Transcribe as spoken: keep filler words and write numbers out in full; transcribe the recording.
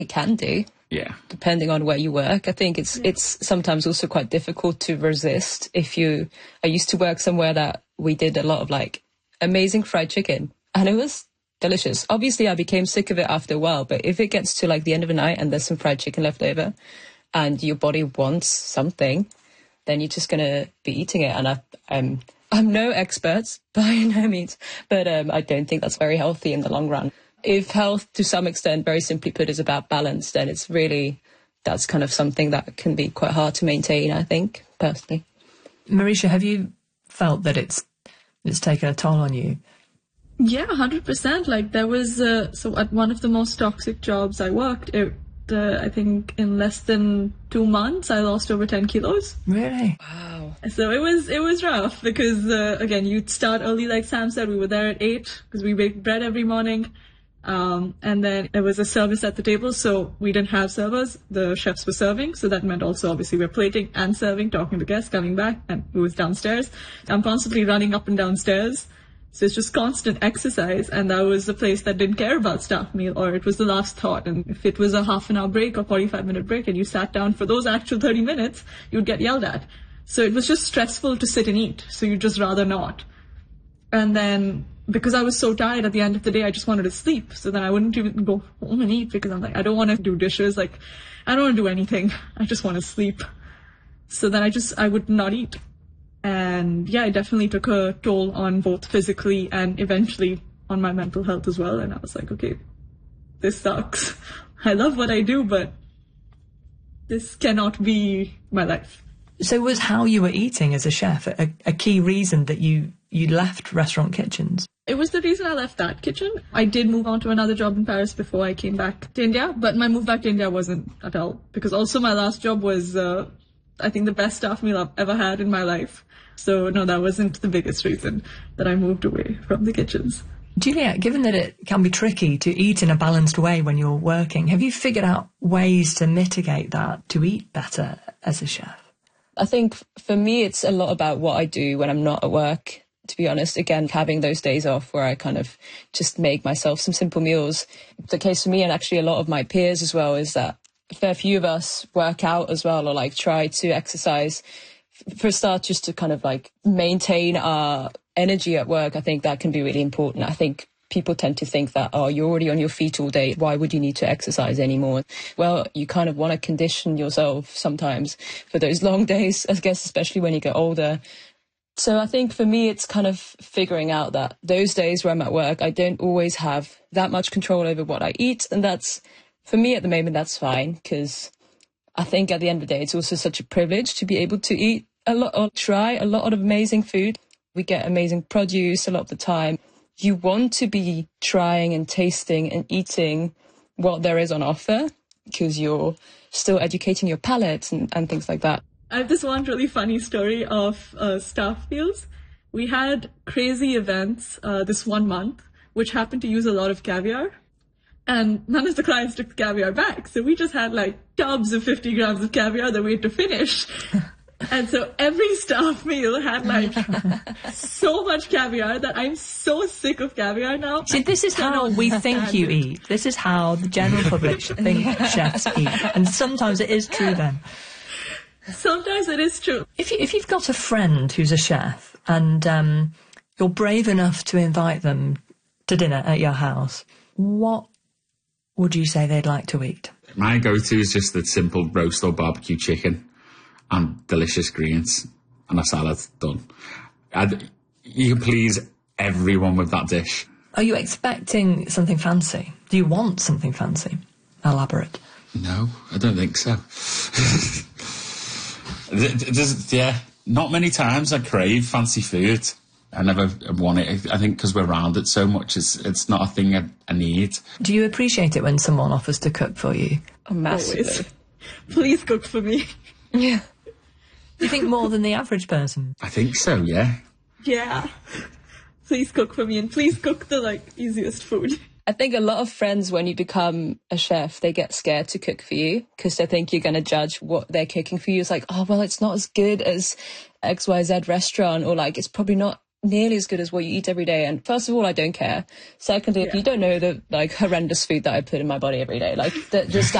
It can do. Yeah. Depending on where you work. I think it's it's sometimes also quite difficult to resist if you... I used to work somewhere that we did a lot of like amazing fried chicken, and it was delicious. Obviously, I became sick of it after a while, but if it gets to like the end of the night and there's some fried chicken left over and your body wants something, then you're just going to be eating it. And I, I'm, I'm no expert by no means, but um, I don't think that's very healthy in the long run. If health, to some extent, very simply put, is about balance, then it's really, that's kind of something that can be quite hard to maintain, I think, personally. Marisha, have you felt that it's it's taken a toll on you? Yeah, one hundred percent. Like, there was, uh, so at one of the most toxic jobs I worked, it, uh, I think in less than two months, I lost over ten kilos. Really? Wow. So it was, it was rough because, uh, again, you'd start early, like Sam said, we were there at eight because we baked bread every morning. Um, and then there was a service at the table, so we didn't have servers. The chefs were serving, so that meant also obviously we're plating and serving, talking to guests, coming back, and it was downstairs. I'm constantly running up and downstairs. So it's just constant exercise, and that was a place that didn't care about staff meal, or it was the last thought. And if it was a half an hour break or forty-five minute break and you sat down for those actual thirty minutes, you'd get yelled at. So it was just stressful to sit and eat, so you'd just rather not. And then, because I was so tired at the end of the day, I just wanted to sleep. So then I wouldn't even go home and eat because I'm like, I don't want to do dishes. Like, I don't want to do anything. I just want to sleep. So then I just, I would not eat. And yeah, it definitely took a toll on both physically and eventually on my mental health as well. And I was like, okay, this sucks. I love what I do, but this cannot be my life. So was how you were eating as a chef a, a key reason that you, you left restaurant kitchens? It was the reason I left that kitchen. I did move on to another job in Paris before I came back to India, but my move back to India wasn't at all, because also my last job was, uh, I think, the best staff meal I've ever had in my life. So no, that wasn't the biggest reason that I moved away from the kitchens. Juliet, given that it can be tricky to eat in a balanced way when you're working, have you figured out ways to mitigate that, to eat better as a chef? I think for me, it's a lot about what I do when I'm not at work, to be honest. Again, having those days off where I kind of just make myself some simple meals. The case for me, and actually a lot of my peers as well, is that a fair few of us work out as well, or like try to exercise. For a start, just to kind of like maintain our energy at work, I think that can be really important. I think people tend to think that, oh, you're already on your feet all day, why would you need to exercise anymore? Well, you kind of want to condition yourself sometimes for those long days, I guess, especially when you get older. So I think for me, it's kind of figuring out that those days where I'm at work, I don't always have that much control over what I eat. And that's, for me at the moment, that's fine, because I think at the end of the day, it's also such a privilege to be able to eat a lot, or try a lot of amazing food. We get amazing produce a lot of the time. You want to be trying and tasting and eating what there is on offer, because you're still educating your palate and, and things like that. I have this one really funny story of uh, staff meals. We had crazy events uh, this one month, which happened to use a lot of caviar. And none of the clients took the caviar back. So we just had like tubs of fifty grams of caviar that we had to finish. And so every staff meal had like so much caviar that I'm so sick of caviar now. See, this is how we think you eat. This is how the general public think chefs eat. And sometimes it is true then. Sometimes it is true. If, you, if you've got a friend who's a chef and um, you're brave enough to invite them to dinner at your house, what would you say they'd like to eat? My go-to is just the simple roast or barbecue chicken and delicious greens and a salad, done. I'd, you can please everyone with that dish. Are you expecting something fancy? Do you want something fancy? Elaborate. No, I don't think so. There's, yeah, not many times I crave fancy food. I never want it. I think because we're around it so much, it's, it's not a thing I, I need. Do you appreciate it when someone offers to cook for you? Oh, massively. Always. Please cook for me. Yeah. You think more than the average person? I think so, yeah. Yeah. Please cook for me, and please cook the, like, easiest food. I think a lot of friends, when you become a chef, they get scared to cook for you because they think you're going to judge what they're cooking for you. It's like, oh, well, it's not as good as X Y Z restaurant, or like, it's probably not nearly as good as what you eat every day. And first of all, I don't care. Secondly, if Yeah. you don't know the like horrendous food that I put in my body every day, like the, just